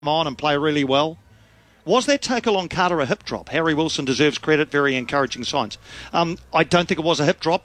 on and play really well. Was that tackle on Carter a hip drop? Harry Wilson deserves credit, very encouraging signs. I don't think it was a hip drop.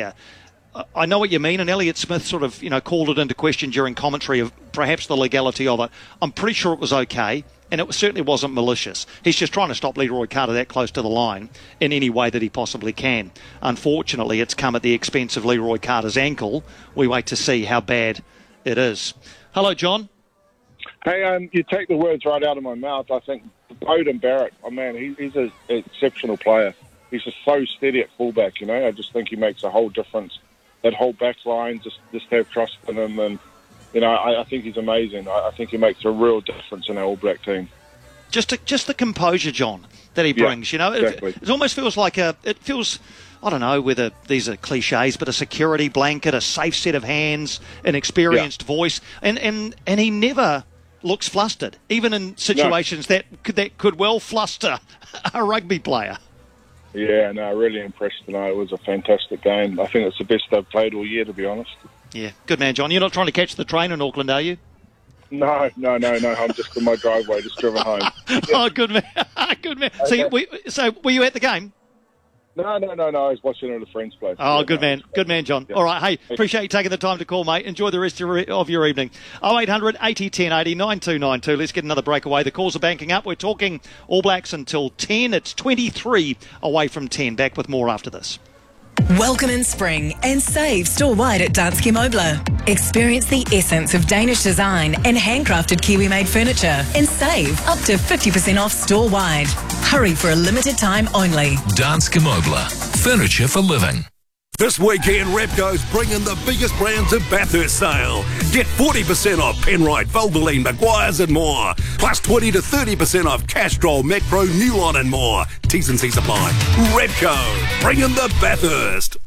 I know what you mean, and Elliott Smith sort of, called it into question during commentary of perhaps the legality of it. I'm pretty sure it was okay, and it certainly wasn't malicious. He's just trying to stop Leroy Carter that close to the line in any way that he possibly can. Unfortunately, it's come at the expense of Leroy Carter's ankle. We wait to see how bad it is. Hello, John. Hey, you take the words right out of my mouth. I think Beauden Barrett, he's an exceptional player. He's just so steady at fullback, I just think he makes a whole difference. That whole back line, just have trust in him, and I think he's amazing. I think he makes a real difference in our All Black team. Just the composure, John, that he brings. Exactly. It almost feels like I don't know whether these are cliches, but a security blanket, a safe set of hands, an experienced voice, and he never looks flustered, even in situations that could well fluster a rugby player. Yeah, no, really impressed tonight. It was a fantastic game. I think it's the best I've played all year, to be honest. Yeah, good man, John. You're not trying to catch the train in Auckland, are you? No. I'm just in my driveway, just driven home. Yeah. Oh, good man. Good man. Okay. So were you at the game? No. I was watching it at a friend's place. Oh, good man. Good man, John. Yeah. All right. Hey, appreciate you taking the time to call, mate. Enjoy the rest of your evening. 0800 80 1080 9292. Let's get another breakaway. The calls are banking up. We're talking All Blacks until 10. It's 23 away from 10. Back with more after this. Welcome in spring and save store-wide at Danske Møbler. Experience the essence of Danish design and handcrafted Kiwi-made furniture and save up to 50% off store-wide. Hurry for a limited time only. Danske Møbler. Furniture for living. This weekend, Repco's bringing the biggest brands of Bathurst sale. Get 40% off Penrite, Valvoline, Maguire's and more. Plus 20 to 30% off Castrol, Macpro, Newlon and more. T's and C's apply. Repco, bringing the Bathurst.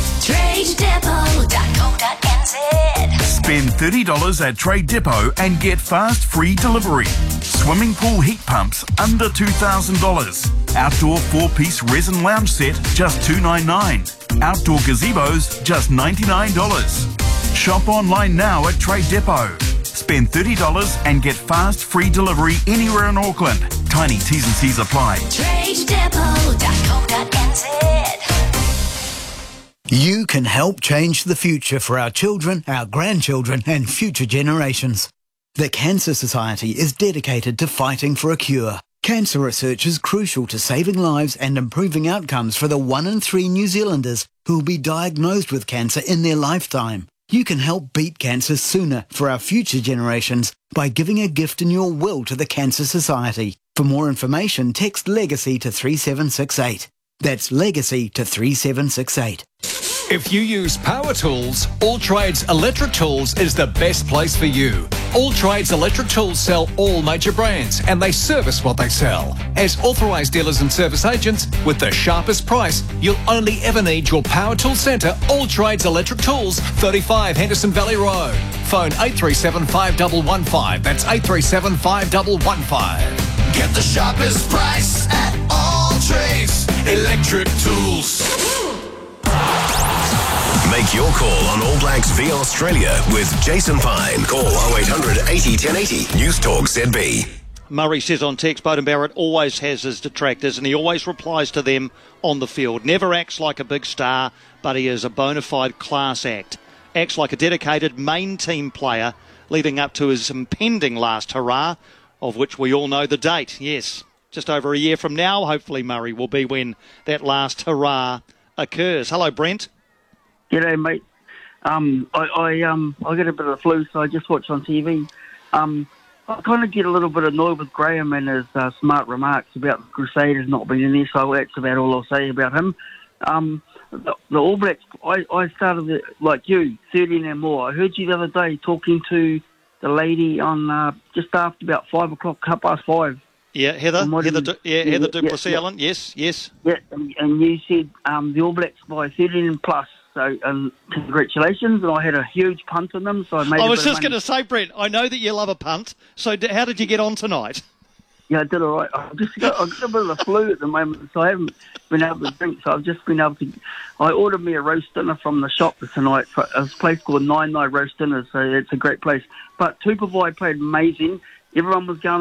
TradeDepot.co.nz. Spend $30 at Trade Depot and get fast free delivery. Swimming pool heat pumps under $2,000. Outdoor 4-piece resin lounge set just $299. Outdoor gazebos just $99. Shop online now at Trade Depot. Spend $30 and get fast free delivery anywhere in Auckland. Tiny T's and C's apply. TradeDepot.co.nz. You can help change the future for our children, our grandchildren and future generations. The Cancer Society is dedicated to fighting for a cure. Cancer research is crucial to saving lives and improving outcomes for the 1 in 3 New Zealanders who will be diagnosed with cancer in their lifetime. You can help beat cancer sooner for our future generations by giving a gift in your will to the Cancer Society. For more information, text LEGACY to 3768. That's LEGACY to 3768. If you use power tools, All Trades Electric Tools is the best place for you. All Trades Electric Tools sell all major brands and they service what they sell. As authorised dealers and service agents, with the sharpest price, you'll only ever need your power tool centre, All Trades Electric Tools, 35 Henderson Valley Road. Phone 837 5115. That's 837 5115. Get the sharpest price at All Trades Electric Tools. Make your call on All Blacks v Australia with Jason Pine. Call 0800 80 1080. News Talk ZB. Murray says on text, Beauden Barrett always has his detractors and he always replies to them on the field. Never acts like a big star, but he is a bona fide class act. Acts like a dedicated main team player leading up to his impending last hurrah, of which we all know the date. Yes, just over a year from now, hopefully, Murray, will be when that last hurrah occurs. Hello, Brent. G'day, mate. I get a bit of the flu, so I just watch on TV. I kind of get a little bit annoyed with Graham and his smart remarks about the Crusaders not being in there, so that's about all I'll say about him. The All Blacks, I started, like you, 13 and more. I heard you the other day talking to the lady on just after about 5 o'clock, 5:30. Yeah, Heather Duplessis, Allen. Yes. Yeah, and you said the All Blacks by 13 and plus. So, congratulations. And I had a huge punt on them, so I made I was just going to say, Brent, I know that you love a punt. So how did you get on tonight? Yeah, I did all right. I've got a bit of the flu at the moment, so I haven't been able to drink. So I've just been able to... I ordered me a roast dinner from the shop tonight. It's a place called Nine Roast Dinners, so it's a great place. But Tupavai played amazing. everyone was going